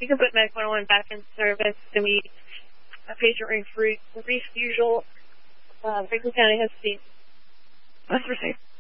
You can put Medic 101 back in service to meet a patient refusal. Franklin County has seen. Let's proceed.